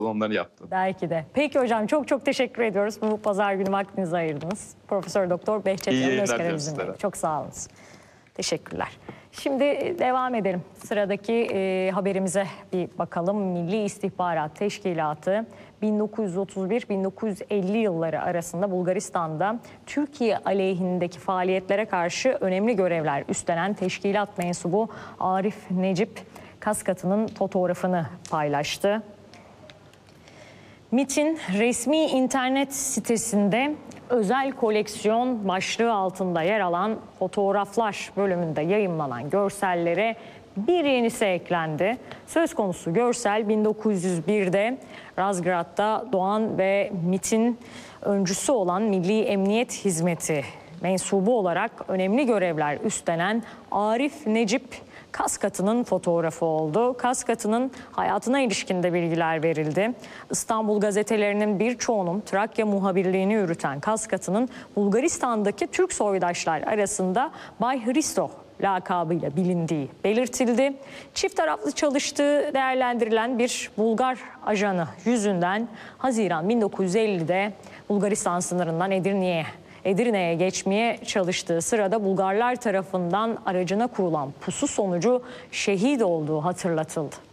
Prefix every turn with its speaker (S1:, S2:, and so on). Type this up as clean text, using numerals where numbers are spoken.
S1: onları yaptı.
S2: Belki de. Peki hocam, çok çok teşekkür ediyoruz. Bu pazar günü vaktinizi ayırdınız. Profesör Doktor Behçet
S1: İyi
S2: Yalın
S1: yayınlar
S2: Özkaya
S1: diliyorum
S2: bizimle.
S1: sizlere.
S2: Çok sağ olun. Teşekkürler. Şimdi devam edelim. Sıradaki haberimize bir bakalım. Milli İstihbarat Teşkilatı 1931-1950 yılları arasında Bulgaristan'da Türkiye aleyhindeki faaliyetlere karşı önemli görevler üstlenen teşkilat mensubu Arif Necip Kaskatı'nın fotoğrafını paylaştı. MİT'in resmi internet sitesinde özel koleksiyon başlığı altında yer alan fotoğraflar bölümünde yayımlanan görsellere bir yenisi eklendi. Söz konusu görsel 1901'de Razgrad'da doğan ve MİT'in öncüsü olan Milli Emniyet Hizmeti mensubu olarak önemli görevler üstlenen Arif Necip Kaskatı'nın fotoğrafı oldu. Kaskatı'nın hayatına ilişkin de bilgiler verildi. İstanbul gazetelerinin birçoğunun Trakya muhabirliğini yürüten Kaskatı'nın Bulgaristan'daki Türk soydaşlar arasında Bay Hristo lakabıyla bilindiği belirtildi. Çift taraflı çalıştığı değerlendirilen bir Bulgar ajanı yüzünden Haziran 1950'de Bulgaristan sınırından Edirne'ye geçmeye çalıştığı sırada Bulgarlar tarafından aracına kurulan pusu sonucu şehit olduğu hatırlatıldı.